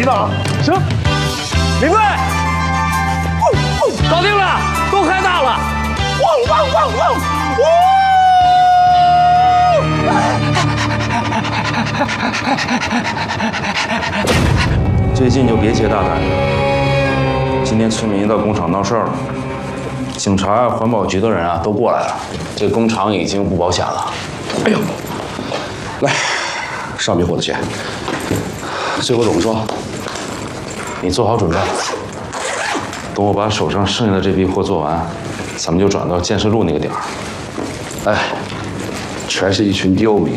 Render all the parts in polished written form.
的。行，明白。 搞定了，都开大了。 汪汪汪汪！ 最近就别接大单了。今天村民到工厂闹事儿了，警察、环保局的人啊都过来了，这工厂已经不保险了。 哎呦，来，上批货的钱。最后怎么说？ 你做好准备，等我把手上剩下的这批货做完，咱们就转到建设路那个点儿。 哎，全是一群刁民。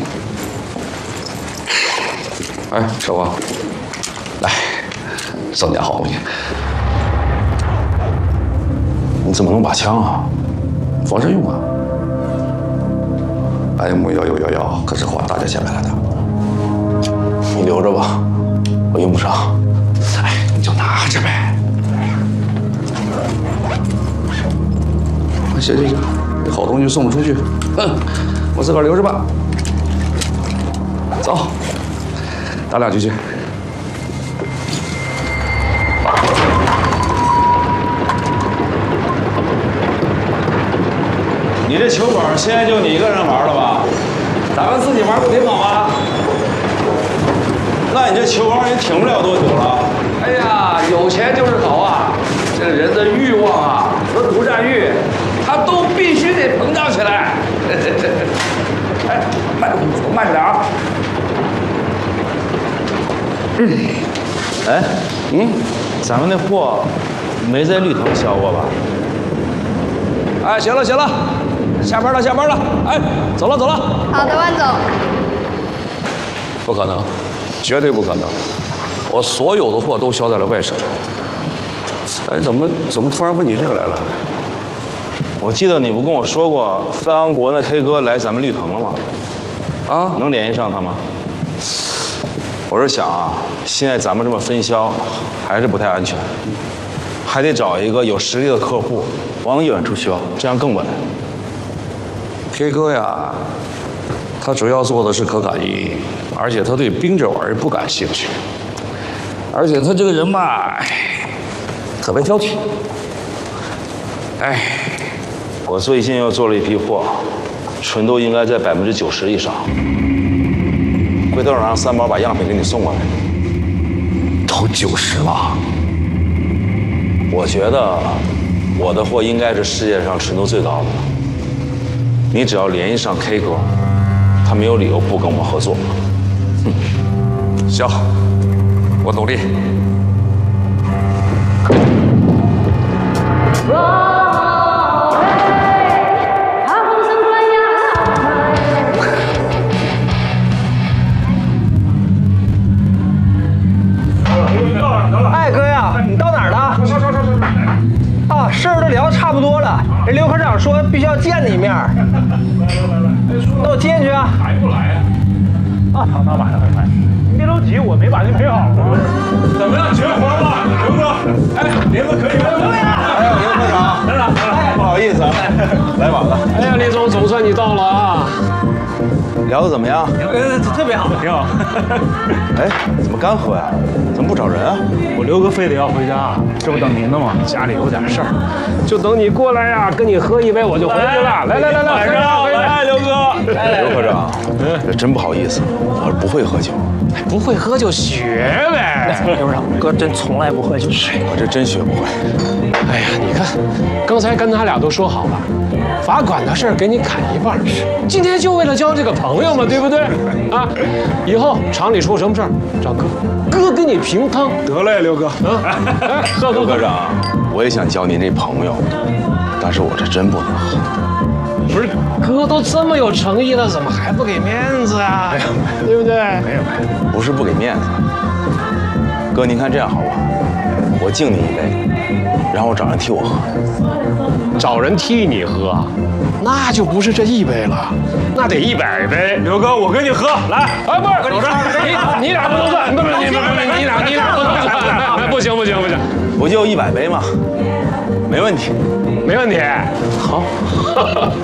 哎，小王，来，赠点好东西。 你怎么弄把枪啊？ 防身用啊。M111可是花大价钱买来的。 你留着吧，我用不上。 哎，你就拿着呗。行，这好东西送不出去，我自个儿留着吧。走，咱俩去。 你这球馆现在就你一个人玩了吧？ 咱们自己玩不挺好吗？ 那你这球馆也挺不了多久了。 哎呀，有钱就是好啊！这个人的欲望啊和独占欲，他都必须得膨胀起来。哎，慢着点啊！ 哎，咱们那货没在绿藤销过吧？ 哎，行了，下班了，哎，走了。 好的，万总。 不可能，绝对不可能！我所有的货都销在了外省。哎，怎么突然问你这个来了？ 我记得你不跟我说过，范安国那 K 哥来咱们绿藤了吗？ 啊， 能联系上他吗？我是想啊，现在咱们这么分销，还是不太安全，还得找一个有实力的客户往远处销，这样更稳。 K 哥呀，他主要做的是可感应，而且他对冰这玩意儿不感兴趣，而且他这个人吧，特别挑剔。哎， 我最近又做了一批货，纯度应该在90%以上。回头我让三宝把样品给你送过来。 都90了， 我觉得我的货应该是世界上纯度最高的。你只要联系上 K 哥，他没有理由不跟我们合作。 行，我努力。 哎，哥呀，你到哪儿了？啊，事儿都聊得差不多了。人刘科长说必须要见你一面。那我接进去啊。 还不来呀？啊，他晚上很快。你别着急，我没把您陪好。怎么样，绝活吧，刘哥？哎，林子可以吗？可以啊。 哎呦，刘科长， 来了， 不好意思啊，来晚了。 哎呀，李总，总算你到了啊！ 聊得怎么样？ 特别好， 挺好。 哎，怎么干喝呀？怎么不找人啊？ 我刘哥非得要回家，这不等您呢吗？家里有点事儿，就等你过来呀，跟你喝一杯，我就回去了。来，晚上好，来，刘哥。 刘科长，这真不好意思，我不会喝酒。 不会喝就学呗。 刘科长，哥真从来不喝酒。 我这真学不会。 哎呀，你看，刚才跟他俩都说好了，罚款的事儿给你砍一半。今天就为了交这个朋友嘛，对不对？啊，以后厂里出什么事儿找哥，哥给你平汤。 得嘞，刘哥。 啊，哎，喝刘科长，我也想交您这朋友，但是我这真不能喝。 不是，哥都这么有诚意了，怎么还不给面子啊？对不对？ 没有， 不是不给面子，哥，您看这样好不好？我敬你一杯，然后我找人替我喝。 找人替你喝，那就不是这一杯了，那得100杯。 刘哥，我跟你喝，来。 哎，不是，你俩不能算，不是你俩不能算，不行， 不就100杯吗？没问题。 没问题。 好。